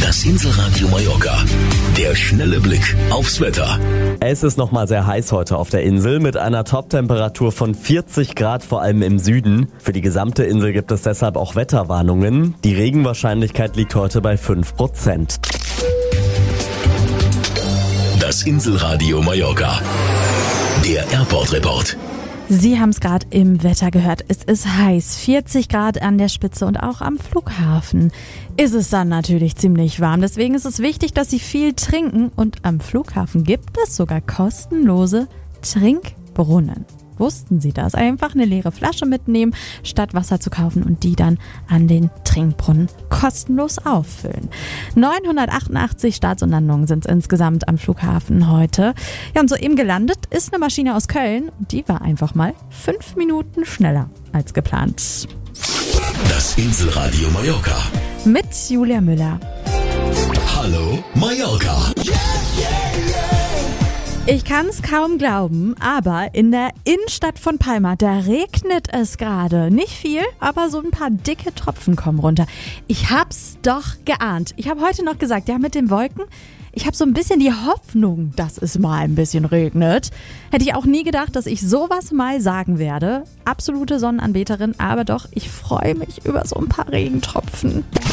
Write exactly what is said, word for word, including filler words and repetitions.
Das Inselradio Mallorca. Der schnelle Blick aufs Wetter. Es ist nochmal sehr heiß heute auf der Insel mit einer Toptemperatur von vierzig Grad, vor allem im Süden. Für die gesamte Insel gibt es deshalb auch Wetterwarnungen. Die Regenwahrscheinlichkeit liegt heute bei fünf Prozent. Das Inselradio Mallorca. Der Airport Report. Sie haben es gerade im Wetter gehört. Es ist heiß, vierzig Grad an der Spitze und auch am Flughafen ist es dann natürlich ziemlich warm. Deswegen ist es wichtig, dass Sie viel trinken und am Flughafen gibt es sogar kostenlose Trinkbrunnen. Wussten Sie das? Einfach eine leere Flasche mitnehmen, statt Wasser zu kaufen und die dann an den Trinkbrunnen kostenlos auffüllen. neunhundertachtundachtzig Starts und Landungen sind es insgesamt am Flughafen heute. Ja, und soeben gelandet ist eine Maschine aus Köln. Die war einfach mal fünf Minuten schneller als geplant. Das Inselradio Mallorca. Mit Julia Müller. Hallo Mallorca. Ich kann es kaum glauben, aber in der Innenstadt von Palma, da regnet es gerade. Nicht viel, aber so ein paar dicke Tropfen kommen runter. Ich hab's doch geahnt. Ich habe heute noch gesagt, ja, mit den Wolken, ich habe so ein bisschen die Hoffnung, dass es mal ein bisschen regnet. Hätte ich auch nie gedacht, dass ich sowas mal sagen werde. Absolute Sonnenanbeterin, aber doch, ich freue mich über so ein paar Regentropfen.